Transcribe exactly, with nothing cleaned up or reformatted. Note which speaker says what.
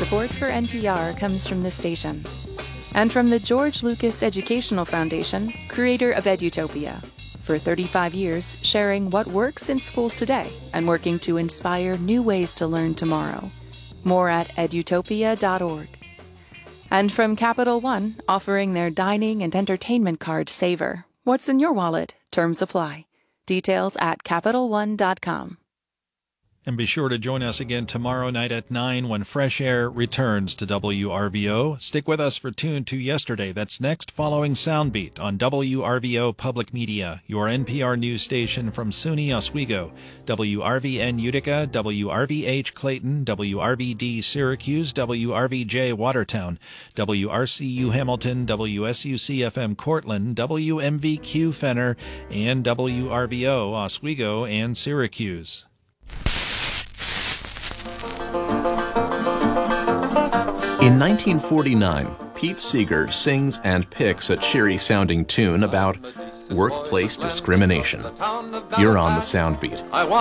Speaker 1: Support for N P R comes from this station and from the George Lucas Educational Foundation, creator of Edutopia. For thirty-five years, sharing what works in schools today and working to inspire new ways to learn tomorrow. More at edutopia dot org. And from Capital One, offering their dining and entertainment card Saver. What's in your wallet? Terms apply. Details at capital one dot com.
Speaker 2: And be sure to join us again tomorrow night at nine when Fresh Air returns to W R V O. Stick with us for Tune to Yesterday. That's next following Soundbeat on W R V O Public Media, your N P R news station from SUNY Oswego, W R V N Utica, W R V H Clayton, W R V D Syracuse, W R V J Watertown, W R C U Hamilton, W S U C F M Cortland, W M V Q Fenner, and W R V O Oswego and Syracuse.
Speaker 3: In nineteen forty-nine, Pete Seeger sings and picks a cheery-sounding tune about workplace discrimination. You're on the Soundbeat.